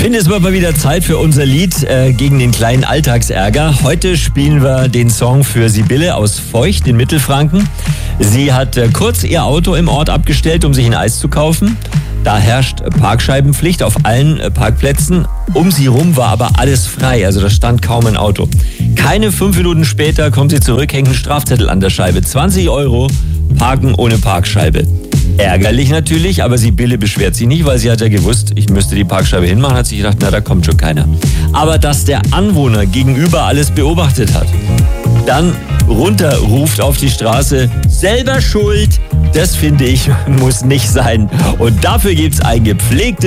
finde, es wird mal wieder Zeit für unser Lied gegen den kleinen Alltagsärger. Heute spielen wir den Song für Sibylle aus Feucht in Mittelfranken. Sie hat kurz ihr Auto im Ort abgestellt, um sich ein Eis zu kaufen. Da herrscht Parkscheibenpflicht auf allen Parkplätzen. Um sie rum war aber alles frei, also da stand kaum ein Auto. Keine 5 Minuten später kommt sie zurück, hängt ein Strafzettel an der Scheibe. 20 €, Parken ohne Parkscheibe. Ärgerlich natürlich, aber Sibylle beschwert sich nicht, weil sie hat ja gewusst, ich müsste die Parkscheibe hinmachen, hat sich gedacht, na, da kommt schon keiner. Aber dass der Anwohner gegenüber alles beobachtet hat, dann runterruft auf die Straße, selber schuld, das finde ich, muss nicht sein. Und dafür gibt's ein gepflegtes